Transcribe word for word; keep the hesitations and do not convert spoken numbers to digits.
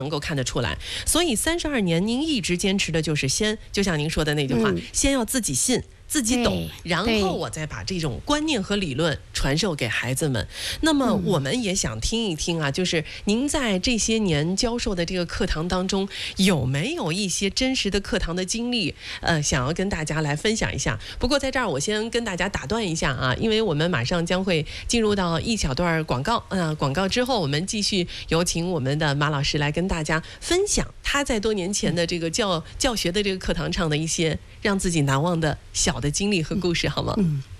能够看得出来。所以三十二年您一直坚持的就是先，就像您说的那句话，嗯、先要自己信。自己懂，然后我再把这种观念和理论传授给孩子们。那么我们也想听一听啊，就是您在这些年教授的这个课堂当中，有没有一些真实的课堂的经历，呃，想要跟大家来分享一下？不过在这儿我先跟大家打断一下啊，因为我们马上将会进入到一小段广告，呃，广告之后我们继续有请我们的马老师来跟大家分享他在多年前的这个教教学的这个课堂上的一些让自己难忘的小的经历和故事，好吗？ 嗯。